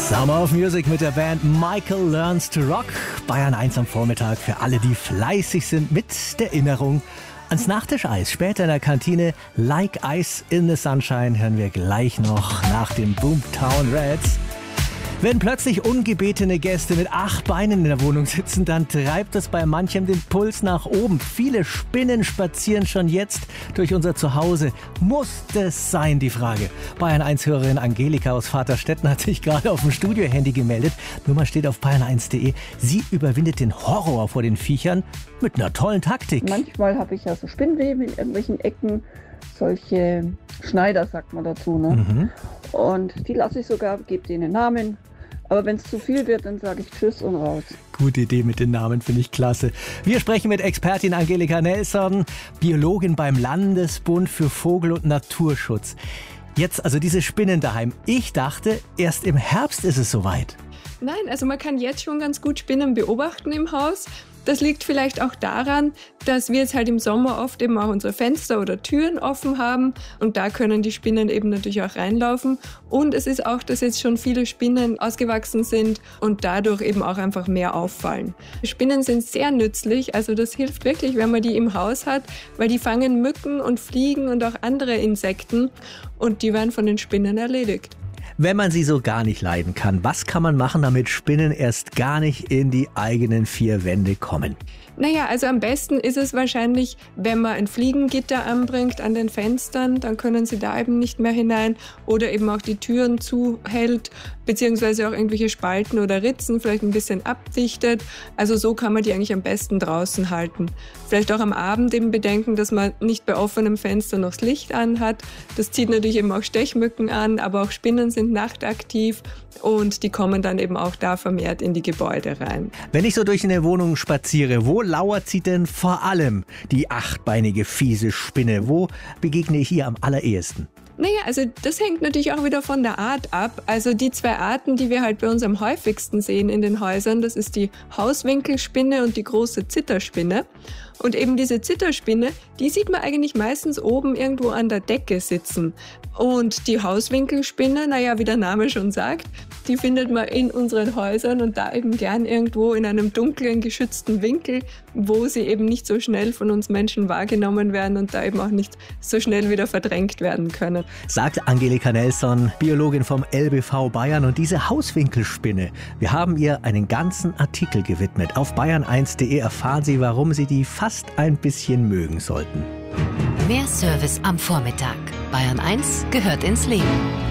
Summer of Music mit der Band Michael Learns to Rock. Bayern 1 am Vormittag für alle, die fleißig sind, mit der Erinnerung ans Nachtischeis. Später in der Kantine Like Ice in the Sunshine hören wir gleich noch nach den Boomtown Rats. Wenn plötzlich ungebetene Gäste mit 8 Beinen in der Wohnung sitzen, dann treibt das bei manchem den Puls nach oben. Viele Spinnen spazieren schon jetzt durch unser Zuhause. Muss das sein, die Frage? Bayern-1-Hörerin Angelika aus Vaterstetten hat sich gerade auf dem Studio-Handy gemeldet. Nummer steht auf bayern1.de. Sie überwindet den Horror vor den Viechern mit einer tollen Taktik. Manchmal habe ich ja so Spinnweben in irgendwelchen Ecken. Solche Schneider, sagt man dazu. Ne? Und die lasse ich sogar, gebe denen Namen. Aber wenn es zu viel wird, dann sage ich Tschüss und raus. Gute Idee mit den Namen, finde ich klasse. Wir sprechen mit Expertin Angelika Nelson, Biologin beim Landesbund für Vogel- und Naturschutz. Jetzt also diese Spinnen daheim. Ich dachte, erst im Herbst ist es soweit. Nein, also man kann jetzt schon ganz gut Spinnen beobachten im Haus. Das liegt vielleicht auch daran, dass wir jetzt halt im Sommer oft eben auch unsere Fenster oder Türen offen haben und da können die Spinnen eben natürlich auch reinlaufen. Und es ist auch, dass jetzt schon viele Spinnen ausgewachsen sind und dadurch eben auch einfach mehr auffallen. Spinnen sind sehr nützlich, also das hilft wirklich, wenn man die im Haus hat, weil die fangen Mücken und Fliegen und auch andere Insekten und die werden von den Spinnen erledigt. Wenn man sie so gar nicht leiden kann, was kann man machen, damit Spinnen erst gar nicht in die eigenen 4 Wände kommen? Naja, also am besten ist es wahrscheinlich, wenn man ein Fliegengitter anbringt an den Fenstern, dann können sie da eben nicht mehr hinein oder eben auch die Türen zuhält, beziehungsweise auch irgendwelche Spalten oder Ritzen vielleicht ein bisschen abdichtet. Also so kann man die eigentlich am besten draußen halten. Vielleicht auch am Abend eben bedenken, dass man nicht bei offenem Fenster noch das Licht anhat. Das zieht natürlich eben auch Stechmücken an, aber auch Spinnen sind nachtaktiv und die kommen dann eben auch da vermehrt in die Gebäude rein. Wenn ich so durch eine Wohnung spaziere, wo lauert sie denn vor allem, die 8-beinige fiese Spinne? Wo begegne ich ihr am allerersten? Naja, also das hängt natürlich auch wieder von der Art ab. Also die 2 Arten, die wir halt bei uns am häufigsten sehen in den Häusern, das ist die Hauswinkelspinne und die große Zitterspinne. Und eben diese Zitterspinne, die sieht man eigentlich meistens oben irgendwo an der Decke sitzen. Und die Hauswinkelspinne, naja, wie der Name schon sagt, die findet man in unseren Häusern und da eben gern irgendwo in einem dunklen, geschützten Winkel, wo sie eben nicht so schnell von uns Menschen wahrgenommen werden und da eben auch nicht so schnell wieder verdrängt werden können. Sagt Angelika Nelson, Biologin vom LBV Bayern. Und diese Hauswinkelspinne, wir haben ihr einen ganzen Artikel gewidmet. Auf bayern1.de erfahren Sie, warum Sie die fast ein bisschen mögen sollten. Mehr Service am Vormittag. Bayern 1 gehört ins Leben.